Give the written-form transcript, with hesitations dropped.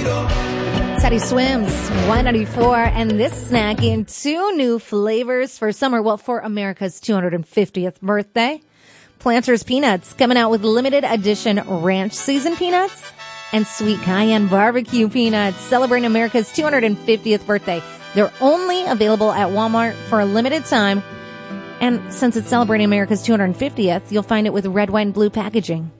Teddy Swims, 194, and this snack in 2 new flavors for summer. Well, for America's 250th birthday. Planters Peanuts coming out with limited edition ranch seasoned peanuts and sweet cayenne barbecue peanuts celebrating America's 250th birthday. They're only available at Walmart for a limited time. And since it's celebrating America's 250th, you'll find it with red, white, and blue packaging.